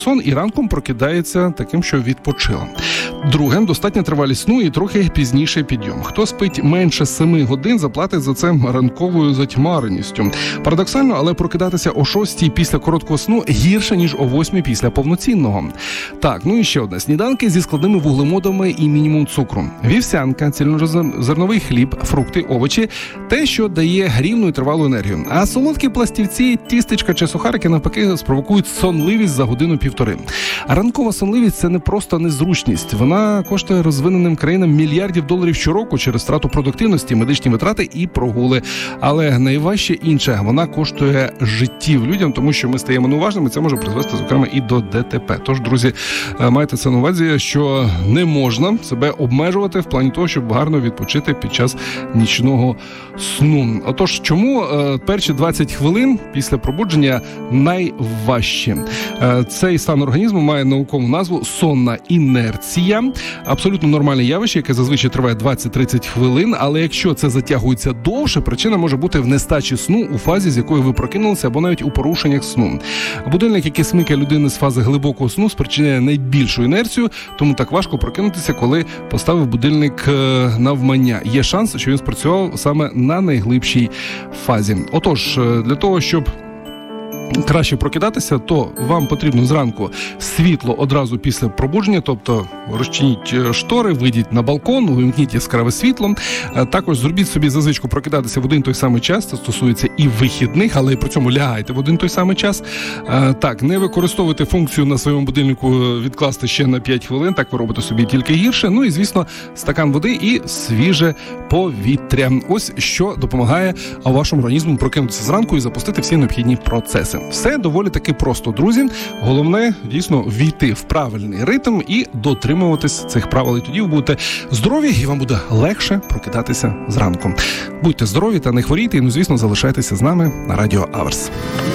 сон і ранком прокидається таким, що відпочила. Друге, достатня тривалість сну і трохи пізніший підйом. Хто спить менше 7 годин, заплатить за це ранковою затьмареністю. Парадоксально, але прокидатися о 6 після короткого сну гірше, ніж о 8 після повноцінного. Так, ну і ще одне. Сніданки зі складними вуглеводами і мінімум цукру. Вівсянка, цільнозерновий хліб, фрукти, овочі – те, що дає рівну і тривалу енергію. А солодкі пластівці, тістечка чи сухарики, навпаки, спровокують сонливість за годину-півтори. А ранкова сонливість – це не просто незручність. Вона коштує розвиненим країнам мільярдів доларів щороку через втрату продуктивності, медичні витрати і прогули. Але найважче інше – вона коштує життів людям, тому що ми стаємо неуважними, це може призвести, зокрема, і до ДТП. Тож, друзі, майте це на увазі, що не можна себе обмежувати в плані того, щоб гарно відпочити під час нічного сну. Отож, чому перші 20 хвилин після пробудження найважчі? Цей стан організму має наукову назву сонна інерція. Абсолютно нормальне явище, яке зазвичай триває 20-30 хвилин, але якщо це затягується довше, причина може бути в нестачі сну у фазі, з якої ви прокинулися, або навіть у порушеннях сну. Будильник, який смикає людини з фази глибокого сну, спричиняє найбільшу інерцію, тому так важко прокинутися, коли поставив будильник навмання. Є шанс, що він спрацював саме на найглибшій фазі. Отож, для того, щоб краще прокидатися, то вам потрібно зранку світло одразу після пробудження, тобто розчиніть штори, вийдіть на балкон, увімкніть яскраве світло. Також зробіть собі за звичку прокидатися в один той самий час, це стосується і вихідних, але і при цьому лягайте в один той самий час. Так, не використовуйте функцію на своєму будильнику відкласти ще на 5 хвилин, так ви робите собі тільки гірше. Ну і, звісно, стакан води і свіже повітря. Ось що допомагає вашому організму прокинутися зранку і запустити всі необхідні процеси. Все доволі таки просто, друзі. Головне, дійсно, війти в правильний ритм і дотримуватись цих правил. І тоді ви будете здорові, і вам буде легше прокидатися зранку. Будьте здорові та не хворійте, і, ну, звісно, залишайтеся з нами на Радіо Аверс.